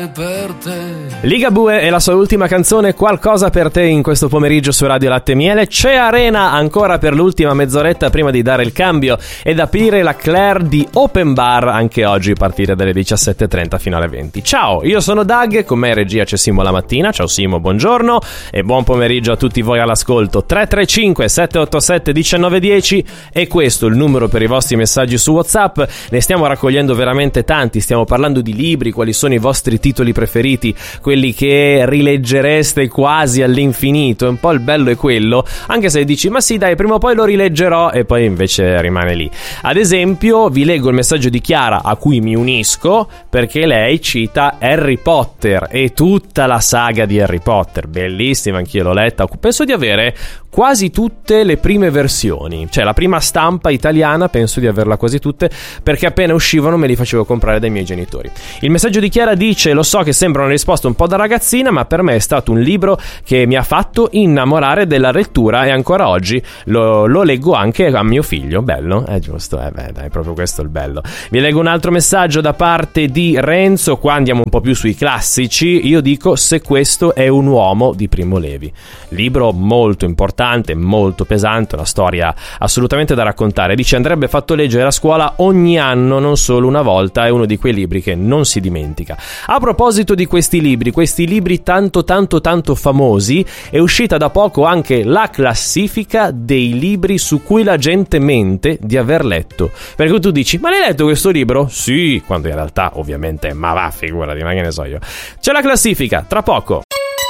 Ligabue e la sua ultima canzone Qualcosa per te in questo pomeriggio su Radio Latte Miele. C'è Arena ancora per l'ultima mezz'oretta prima di dare il cambio ed aprire la Claire di Open Bar anche oggi a partire dalle 17.30 fino alle 20. Ciao, io sono Doug, con me in regia c'è Simo la mattina. Ciao Simo, buongiorno e buon pomeriggio a tutti voi all'ascolto. 335 787 1910 è questo il numero per i vostri messaggi su WhatsApp. Ne stiamo raccogliendo veramente tanti, stiamo parlando di libri, quali sono i vostri titoli preferiti, quelli che rileggereste quasi all'infinito. Un po' il bello è quello, anche se dici ma sì dai, prima o poi lo rileggerò, e poi invece rimane lì. Ad esempio vi leggo il messaggio di Chiara, a cui mi unisco perché lei cita Harry Potter e tutta la saga di Harry Potter, bellissima, anch'io l'ho letta. Penso di avere quasi tutte le prime versioni, cioè la prima stampa italiana penso di averla quasi tutte, perché appena uscivano me li facevo comprare dai miei genitori. Il messaggio di Chiara dice: lo so che sembra una risposta un po' da ragazzina, ma per me è stato un libro che mi ha fatto innamorare della lettura e ancora oggi lo leggo anche a mio figlio. Bello, è giusto, dai, proprio questo è il bello. Vi leggo un altro messaggio da parte di Renzo, qua andiamo un po' più sui classici. Io dico Se questo è un uomo di Primo Levi, libro molto importante, molto pesante, una storia assolutamente da raccontare. Dice andrebbe fatto leggere a scuola ogni anno, non solo una volta, è uno di quei libri che non si dimentica. A proposito di questi libri tanto famosi, è uscita da poco anche la classifica dei libri su cui la gente mente di aver letto, perché tu dici ma l'hai letto questo libro? Sì, quando in realtà ovviamente ma va, figurati, ma che ne so io. C'è la classifica, tra poco.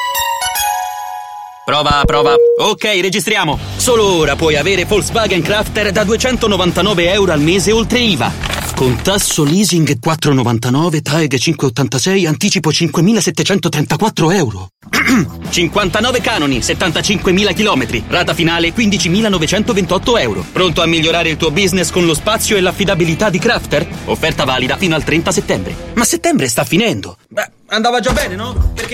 Prova. Ok, registriamo. Solo ora puoi avere Volkswagen Crafter da €299 al mese oltre IVA. Con tasso leasing 4,99, TAEG 5,86, anticipo €5.734. 59 canoni, 75.000 chilometri, rata finale €15.928. Pronto a migliorare il tuo business con lo spazio e l'affidabilità di Crafter? Offerta valida fino al 30 settembre. Ma settembre sta finendo. Beh, andava già bene, no? Perché